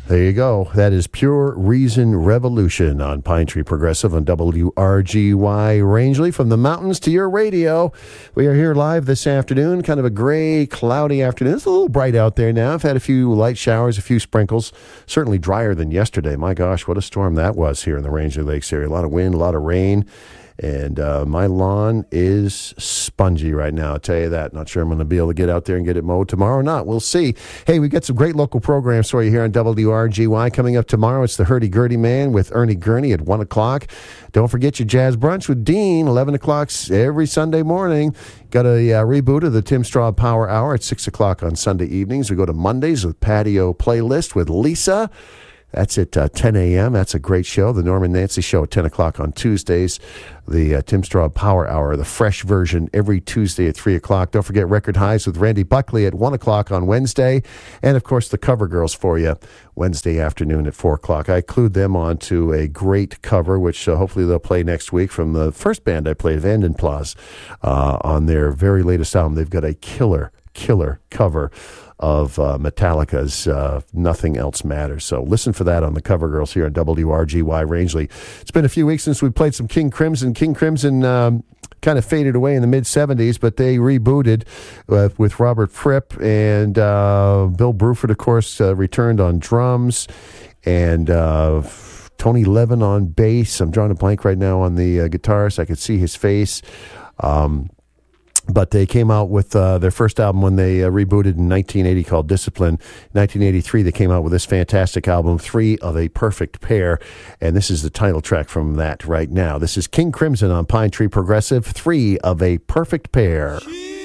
There you go. That is Pure Reason Revolution on Pine Tree Progressive on WRGY Rangeley. From the mountains to your radio. We are here live this afternoon. Kind of a gray, cloudy afternoon. It's a little bright out there now. I've had a few light showers, a few sprinkles. Certainly drier than yesterday. My gosh, what a storm that was here in the Rangeley Lakes area. A lot of wind, a lot of rain. And my lawn is spongy right now, I'll tell you that. Not sure I'm going to be able to get out there and get it mowed tomorrow or not. We'll see. Hey, we've got some great local programs for you here on WRGY. Coming up tomorrow, it's the Hurdy-Gurdy Man with Ernie Gurney at 1 o'clock. Don't forget your Jazz Brunch with Dean, 11 o'clock every Sunday morning. Got a reboot of the Tim Straub Power Hour at 6 o'clock on Sunday evenings. We go to Mondays with Patio Playlist with Lisa. That's at 10 a.m. That's a great show. The Norman Nancy Show at 10 o'clock on Tuesdays. The Tim Straub Power Hour, the fresh version, every Tuesday at 3 o'clock. Don't forget Record Highs with Randy Buckley at 1 o'clock on Wednesday. And, of course, the Cover Girls for you Wednesday afternoon at 4 o'clock. I include them onto a great cover, which hopefully they'll play next week from the first band I played, Vandenplas, on their very latest album. They've got a killer cover of Metallica's Nothing Else Matters. So listen for that on the Cover Girls here on WRGY Rangeley. It's been a few weeks since we played some King Crimson. King Crimson kind of faded away in the mid-'70s, but they rebooted with Robert Fripp, and Bill Bruford, of course, returned on drums, and Tony Levin on bass. I'm drawing a blank right now on the guitarist. I could see his face. But they came out with their first album when they rebooted in 1980 called Discipline. In 1983, they came out with this fantastic album, Three of a Perfect Pair. And this is the title track from that right now. This is King Crimson on Pine Tree Progressive, Three of a Perfect Pair.